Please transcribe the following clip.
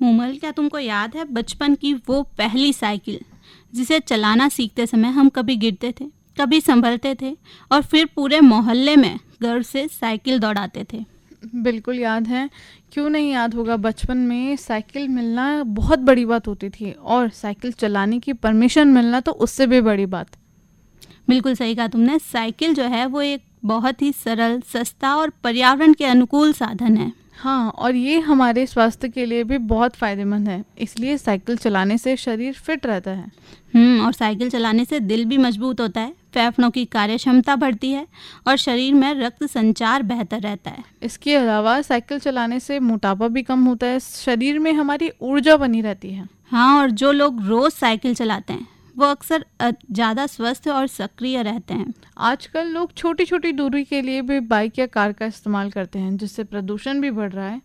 मूमल, क्या तुमको याद है बचपन की वो पहली साइकिल जिसे चलाना सीखते समय हम कभी गिरते थे, कभी संभलते थे और फिर पूरे मोहल्ले में गर्व से साइकिल दौड़ाते थे। बिल्कुल याद है। क्यों नहीं याद होगा। बचपन में साइकिल मिलना बहुत बड़ी बात होती थी और साइकिल चलाने की परमिशन मिलना तो उससे भी बड़ी बात। बिल्कुल सही कहा तुमने। साइकिल जो है वो एक बहुत ही सरल, सस्ता और पर्यावरण के अनुकूल साधन है। हाँ, और ये हमारे स्वास्थ्य के लिए भी बहुत फ़ायदेमंद है। इसलिए साइकिल चलाने से शरीर फिट रहता है। और साइकिल चलाने से दिल भी मजबूत होता है, फेफड़ों की कार्यक्षमता बढ़ती है और शरीर में रक्त संचार बेहतर रहता है। इसके अलावा साइकिल चलाने से मोटापा भी कम होता है, शरीर में हमारी ऊर्जा बनी रहती है। हाँ, और जो लोग रोज़ साइकिल चलाते हैं वो अक्सर ज़्यादा स्वस्थ और सक्रिय रहते हैं। आजकल लोग छोटी छोटी दूरी के लिए भी बाइक या कार का इस्तेमाल करते हैं, जिससे प्रदूषण भी बढ़ रहा है।